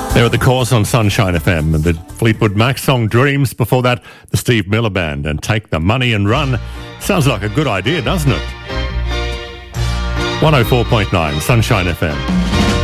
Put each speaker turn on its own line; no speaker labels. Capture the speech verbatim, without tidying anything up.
There at the Course on Sunshine F M, and the Fleetwood Mac song Dreams. Before that, the Steve Miller Band and Take the Money and Run. Sounds like a good idea, doesn't it? one oh four point nine Sunshine F M.